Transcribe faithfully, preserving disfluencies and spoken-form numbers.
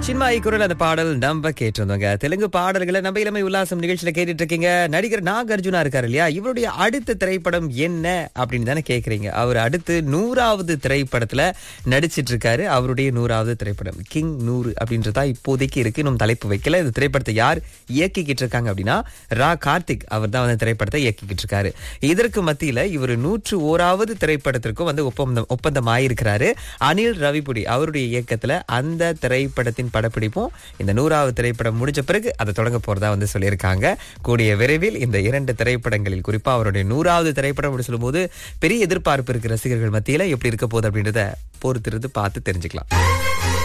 சின்மாயி குரல் அந்த பாடல் நம்ம கேட்டிருந்தோங்க. தெலுங்கு பாடல்களை நம்ம இளமை உல்லாசம் நிகழ்ச்சியில கேட்டுட்டு இருக்கீங்க. நடிகர் நாகார்ஜுனா இருக்காரு இல்லையா, இவருடைய அடுத்த திரைப்படம் என்ன அப்படின்னு தானே கேக்குறீங்க. அவர் அடுத்து நூறாவது திரைப்படத்துல நடிச்சிட்டு இருக்காரு. அவருடைய நூறாவது திரைப்படம் கிங் நூறு அப்படின்றதா இப்போதைக்கு இருக்கு. இன்னும் தலைப்பு வைக்கல. இந்த திரைப்படத்தை யார் இயக்கிக்கிட்டு இருக்காங்க அப்படின்னா ரா கார்த்திக் அவர் தான் வந்து திரைப்படத்தை இயக்கிக்கிட்டு இருக்காரு. இதற்கு மத்தியில இவர் நூற்று ஓராவது திரைப்படத்திற்கும் வந்து ஒப்பந்தம் ஒப்பந்தம் ஆயிருக்கிறாரு. அனில் ரவிபுடி அவருடைய இயக்கத்துல அந்த திரைப்படத்தின் படப்பிடிப்பும் இந்த நூறாவது திரைப்படம் முடிஞ்ச பிறகு அதை தொடங்க போறதா வந்து சொல்லியிருக்காங்க. கூடிய விரைவில் இந்த இரண்டு திரைப்படங்களில் குறிப்பா அவருடைய நூறாவது திரைப்படம் அப்படி சொல்லும் போது பெரிய எதிர்பார்ப்பு இருக்கு ரசிகர்கள் மத்தியில. எப்படி இருக்க போகுது அப்படின்றத பொறுத்திருந்து பார்த்து தெரிஞ்சுக்கலாம்.